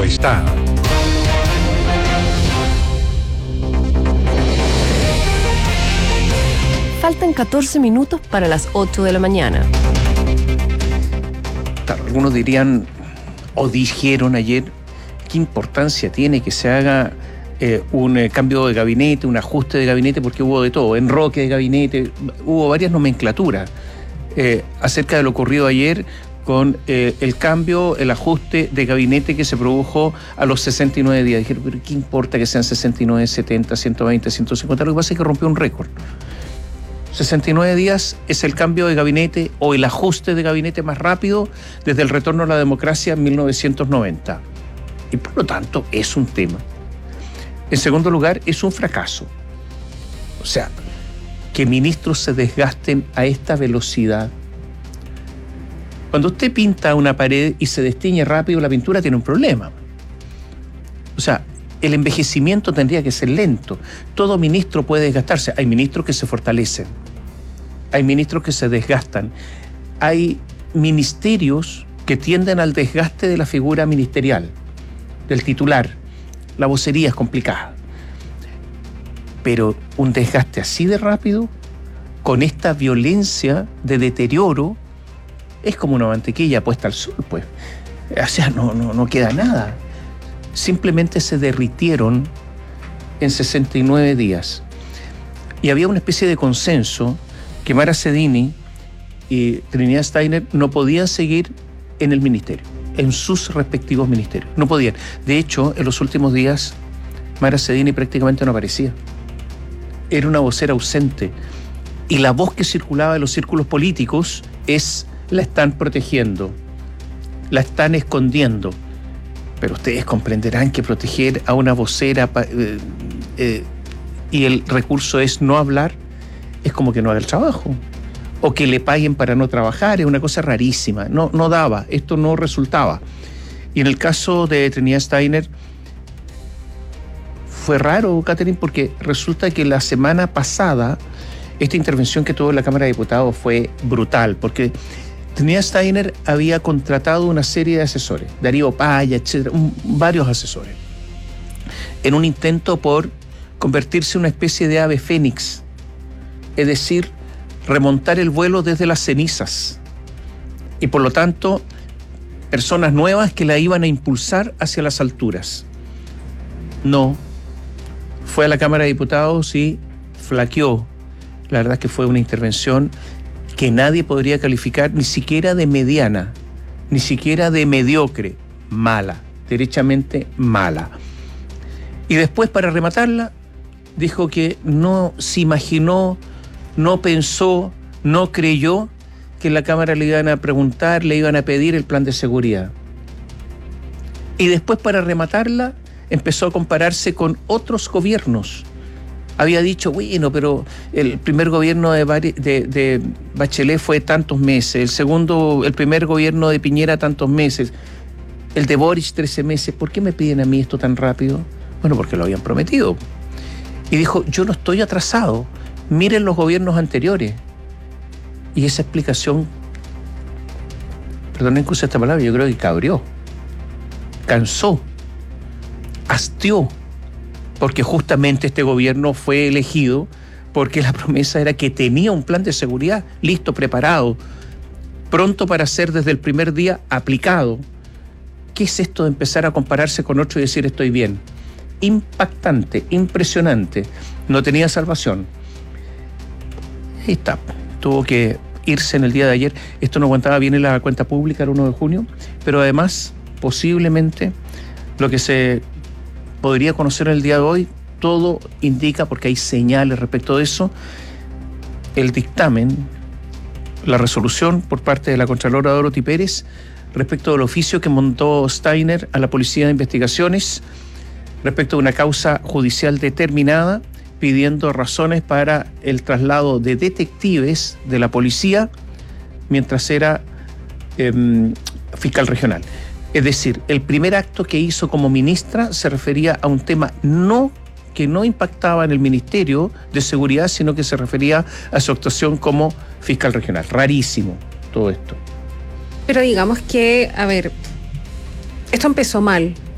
está. Faltan 14 minutos para las 8 de la mañana. Claro, algunos dirían, o dijeron ayer, qué importancia tiene que se haga un cambio de gabinete, un ajuste de gabinete, porque hubo de todo, enroque de gabinete, hubo varias nomenclaturas acerca de lo ocurrido ayer con el cambio, el ajuste de gabinete que se produjo a los 69 días. Dijeron, pero ¿qué importa que sean 69, 70, 120, 150? Lo que pasa es que rompió un récord. 69 días es el cambio de gabinete o el ajuste de gabinete más rápido desde el retorno a la democracia en 1990. Y por lo tanto es un tema. En segundo lugar, es un fracaso. O sea, que ministros se desgasten a esta velocidad. Cuando usted pinta una pared y se destiñe rápido la pintura, tiene un problema. O sea, el envejecimiento tendría que ser lento. Todo ministro puede desgastarse. Hay ministros que se fortalecen. Hay ministros que se desgastan. Hay ministerios que tienden al desgaste de la figura ministerial, del titular. La vocería es complicada. Pero un desgaste así de rápido, con esta violencia de deterioro, es como una mantequilla puesta al sol, pues. O sea, no queda nada. Simplemente se derritieron en 69 días. Y había una especie de consenso que Mara Cedini y Trinidad Steiner no podían seguir en el ministerio, en sus respectivos ministerios. No podían. De hecho, en los últimos días, Mara Cedini prácticamente no aparecía. Era una vocera ausente. Y la voz que circulaba en los círculos políticos es: la están protegiendo, la están escondiendo. Pero ustedes comprenderán que proteger a una vocera y el recurso es no hablar, es como que no haga el trabajo. O que le paguen para no trabajar, es una cosa rarísima. No daba, esto no resultaba. Y en el caso de Trinidad Steiner, fue raro, Catherine, porque resulta que la semana pasada, esta intervención que tuvo en la Cámara de Diputados fue brutal, porque Trinidad Steiner había contratado una serie de asesores, Darío Paya, etcétera, varios asesores, en un intento por convertirse en una especie de ave fénix, es decir, remontar el vuelo desde las cenizas, y por lo tanto, personas nuevas que la iban a impulsar hacia las alturas. No, fue a la Cámara de Diputados y flaqueó. La verdad es que fue una intervención que nadie podría calificar ni siquiera de mediana, ni siquiera de mediocre, mala, derechamente mala. Y después, para rematarla, dijo que no se imaginó, no pensó, no creyó que en la Cámara le iban a preguntar, le iban a pedir el plan de seguridad. Y después, para rematarla, empezó a compararse con otros gobiernos. Había dicho, bueno, pero el primer gobierno de Bachelet fue tantos meses, el primer gobierno de Piñera tantos meses, el de Boric 13 meses. ¿Por qué me piden a mí esto tan rápido? Bueno, porque lo habían prometido. Y dijo, yo no estoy atrasado, miren los gobiernos anteriores. Y esa explicación, perdonen que use esta palabra, yo creo que cabrió, cansó, hastió. Porque justamente este gobierno fue elegido porque la promesa era que tenía un plan de seguridad listo, preparado, pronto para ser desde el primer día aplicado. ¿Qué es esto de empezar a compararse con otro y decir estoy bien? Impactante, impresionante. No tenía salvación. Ahí está. Tuvo que irse en el día de ayer. Esto no aguantaba bien en la cuenta pública el 1 de junio, pero además, posiblemente, lo que se podría conocer el día de hoy, todo indica, porque hay señales respecto de eso, el dictamen, la resolución por parte de la Contralora Dorothy Pérez respecto del oficio que montó Steiner a la Policía de Investigaciones respecto de una causa judicial determinada, pidiendo razones para el traslado de detectives de la policía mientras era fiscal regional. Es decir, el primer acto que hizo como ministra se refería a un tema que no impactaba en el Ministerio de Seguridad, sino que se refería a su actuación como fiscal regional. Rarísimo todo esto. Pero digamos que, a ver, esto empezó mal.